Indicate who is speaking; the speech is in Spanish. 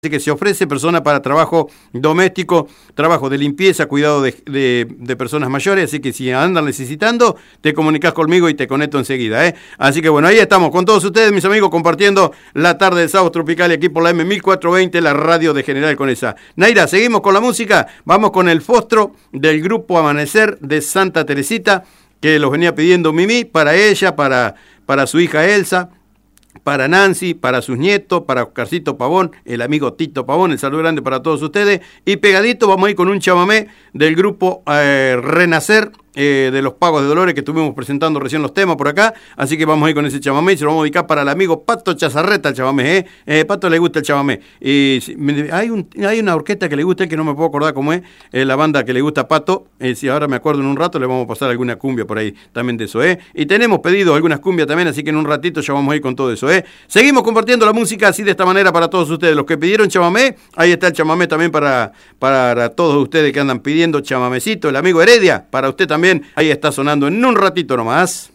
Speaker 1: Así que se ofrece persona para trabajo doméstico, trabajo de limpieza, cuidado de personas mayores, así que si andan necesitando, te comunicas conmigo y te conecto enseguida, ¿eh? Así que bueno, ahí estamos con todos ustedes, mis amigos, compartiendo la tarde del sábado tropical y aquí por la M1420, la radio de General Conesa. Naira, seguimos con la música, vamos con el Fostro del grupo Amanecer de Santa Teresita, que los venía pidiendo Mimi, para ella, para su hija Elsa, para Nancy, para sus nietos, para Oscarcito Pavón, el amigo Tito Pavón, el saludo grande para todos ustedes. Y pegadito vamos a ir con un chamamé del grupo Renacer, de los Pagos de Dolores, que estuvimos presentando recién los temas por acá. Así que vamos a ir con ese chamamé y se lo vamos a dedicar para el amigo Pato Chazarreta, el chamamé, Pato le gusta el chamamé. Y hay una orquesta que le gusta, que no me puedo acordar cómo es, la banda que le gusta a Pato. Si ahora me acuerdo en un rato, le vamos a pasar alguna cumbia por ahí también de eso, Y tenemos pedido algunas cumbias también, así que en un ratito ya vamos a ir con todo eso, Seguimos compartiendo la música así de esta manera para todos ustedes. Los que pidieron chamamé, ahí está el chamamé también para todos ustedes que andan pidiendo chamamecito. El amigo Heredia, para usted también, ahí está sonando en un ratito nomás.